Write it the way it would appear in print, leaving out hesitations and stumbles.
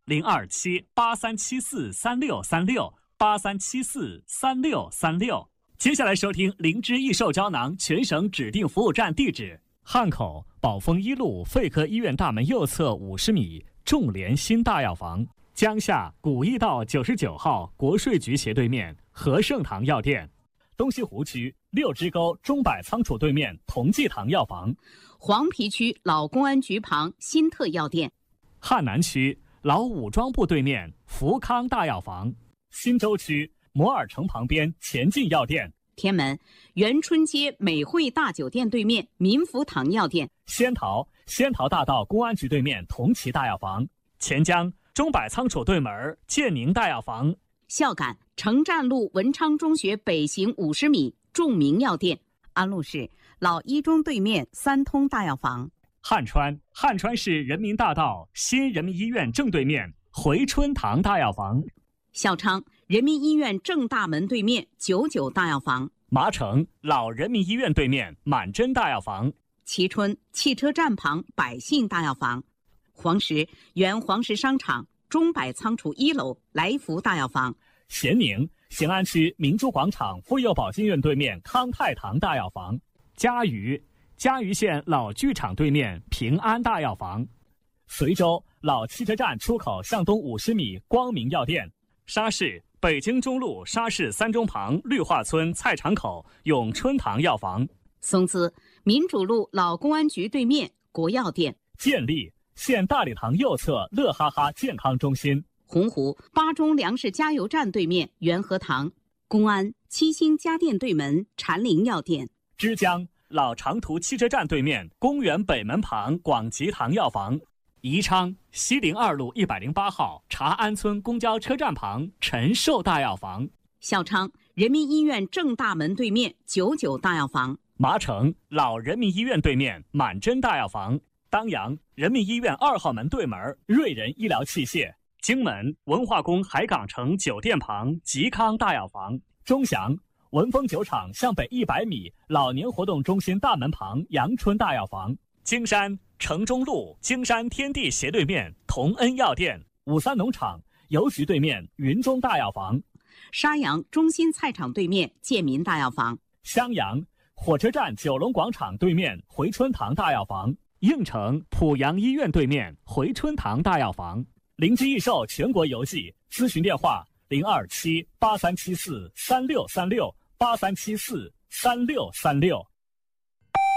02783743363683743636。接下来收听灵芝益寿胶囊全省指定服务站地址：汉口宝丰一路肺科医院大门右侧50米，众联新大药房；江夏古驿道99号国税局斜对面和盛堂药店；东西湖区六支沟中百仓储对面同济堂药房； 黄陂区老公安局旁新特药店； 汉南区老武装部对面福康大药房；新洲区摩尔城旁边前进药店； 天门元春街美汇大酒店对面民福堂药店； 仙桃大道公安局对面同齐大药房；钱江中百仓储对门建宁大药房； 孝感城站路文昌中学北行50米众明药店；安陆市老一中对面三通大药房； 汉川市人民大道新人民医院正对面回春堂大药房； 孝昌人民医院正大门对面99大药房； 麻城老人民医院对面满珍大药房； 蕲春汽车站旁百信大药房；黄石原黄石商场中百仓储1楼来福大药房； 咸宁咸安区明珠广场妇幼保健院对面康泰堂大药房；嘉鱼县老剧场对面平安大药房；随州老汽车站出口向东50米光明药店；沙市北京中路沙市3中旁绿化村菜场口永春堂药房； 松滋民主路老公安局对面国药店； 建立县大礼堂右侧乐哈哈健康中心； 洪湖巴中粮食加油站对面元和堂；公安七星家电对门禅林药店； 枝江老长途汽车站对面公园北门旁广吉堂药房；宜昌西陵2路108号茶安村公交车站旁陈寿大药房； 孝昌人民医院正大门对面99大药房； 麻城老人民医院对面满珍大药房；当阳人民医院2号门对门瑞仁医疗器械；荆门文化宫海港城酒店旁吉康大药房；钟祥文峰酒厂向北100米老年活动中心大门旁阳春大药房；京山城中路京山天地斜对面同恩药店；五三农场邮局对面云中大药房； 沙阳中心菜场对面建民大药房； 襄阳火车站九龙广场对面回春堂大药房；应城濮阳医院对面回春堂大药房。灵芝益寿全国邮寄咨询电话：0278374363683743636。